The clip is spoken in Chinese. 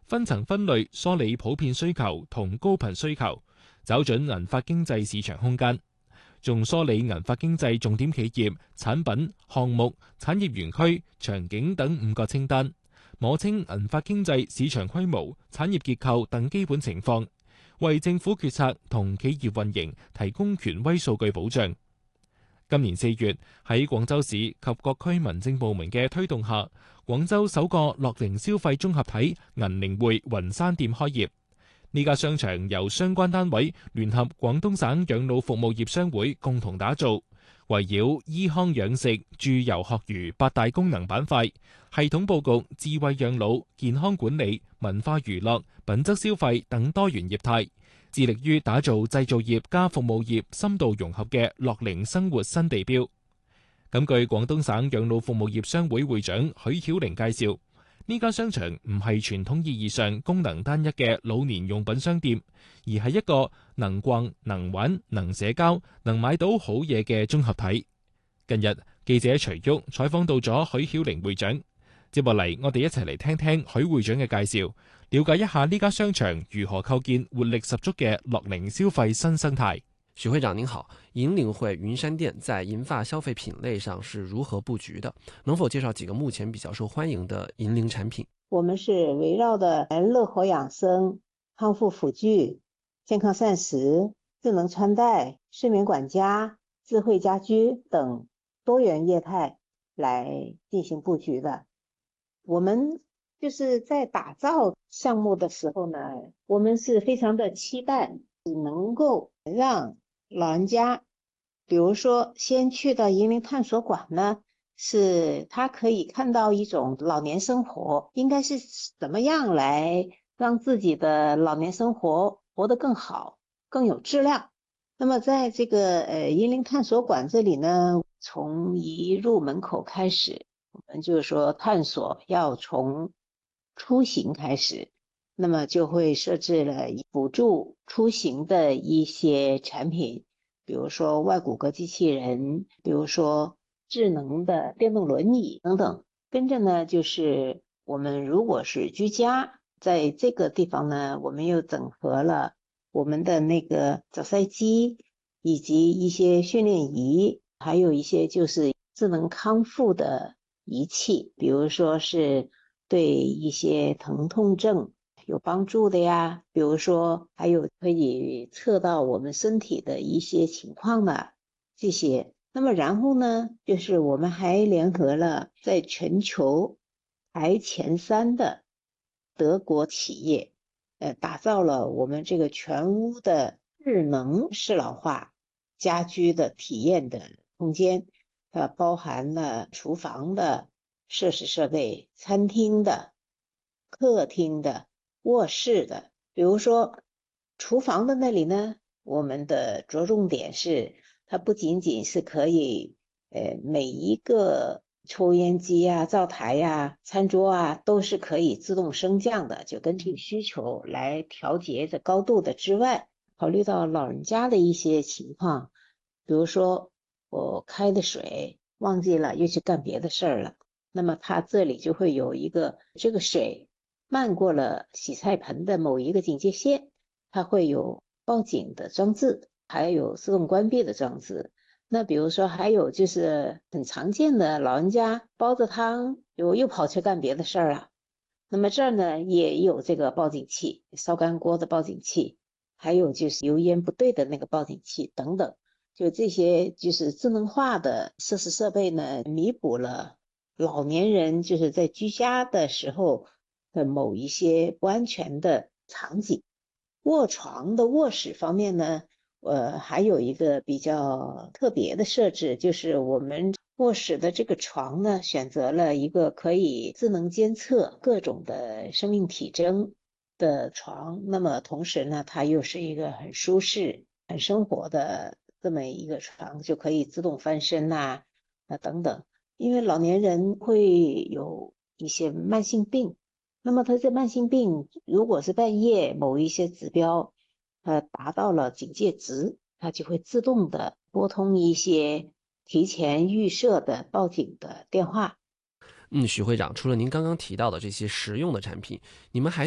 分層分類梳理普遍需求同高頻需求，找準銀髮經濟市場空間。仲梳理銀髮經濟重點企業、產品、項目、產業園區、場景等5個清單，摸清銀髮經濟市場規模、產業結構等基本情況，為政府決策同企業運營提供權威數據保障。今年4月，喺廣州市及各區民政部門嘅推動下，廣州首個樂齡消費綜合體銀齡匯雲山店開業。呢家商場由相關單位聯合廣東省養老服務業商會共同打造，圍繞醫康養食、住遊學娛8大功能板塊，系統佈局智慧養老、健康管理、文化娛樂、品質消費等多元業態，致力於打造製造業加服務業深度融合嘅樂齡生活新地標。根據廣東省養老服務業商會會長許曉玲介紹，呢家商場唔係傳統意義上功能單一嘅老年用品商店，而係一個能逛、能玩、能社交、能買到好嘢嘅綜合體。近日，記者徐旭採訪到咗許曉玲會長，接落嚟我哋一齊嚟聽聽許會長嘅介紹，了解一下呢家商場如何構建活力十足嘅樂齡消費新生態。 許會長您好，銀領匯雲山店在銀髮消費品類上是如何布局的？能否介紹幾個目前比較受歡迎的銀齡產品？ 我們是圍繞的樂活養生、康復輔具、健康膳食、智能穿戴、睡眠管家、智慧家居等多元業態來進行布局的。我們就是在打造項目的時候呢，我們是非常的期待能夠讓老人家，比如說先去到銀齡探索館呢，是他可以看到一種老年生活應該是怎麼樣來讓自己的老年生活活得更好、更有質量。那麼在這個銀齡探索館這裡呢，從一入門口開始，我們就是說探索要從出行開始，那麼就會設置了輔助出行的一些產品，比如說外骨骼機器人，比如說智能的電動輪椅等等。跟着呢，就是我們如果是居家，在這個地方呢，我們又整合了我們的那個早篩機，以及一些訓練儀，還有一些就是智能康復的儀器，比如說是對一些疼痛症有幫助的呀，比如說還有可以測到我們身體的一些情況的這些。那麼然後呢，就是我們還聯合了在全球排前3的德國企業，打造了我們這個全屋的智能適老化家居的體驗的空間，包含了廚房的設施設備、餐廳的、客廳的、臥室的。比如說廚房的那裡呢，我們的着重點是它不僅僅是可以每一個抽煙機啊、灶台啊、餐桌啊都是可以自動升降的，就根據需求來調節的高度的之外，考慮到老人家的一些情況，比如說我開的水忘記了又去幹別的事兒了，那麼它這裡就會有一個這個水漫過了洗菜盆的某一個警戒線，它會有報警的裝置，還有自動關閉的裝置。那比如說還有就是很常見的老人家煲着湯又跑去幹別的事兒了，那麼這兒呢也有這個報警器，燒乾鍋的報警器，還有就是油煙不對的那個報警器等等，就這些就是智能化的設施設備呢，彌補了老年人就是在居家的時候的某一些不安全的場景。臥床的臥室方面呢，還有一個比較特別的設置，就是我們臥室的這個床呢，選擇了一個可以智能監測各種的生命體徵的床，那麼同時呢，它又是一個很舒適、很生活的這麼一個床，就可以自動翻身啊等等。因為老年人會有一些慢性病，那麼他這慢性病如果是半夜某一些指標達到了警戒值，它就會自動的撥通一些提前預設的報警的電話。 許會長，除了您剛剛提到的這些實用的產品，你們還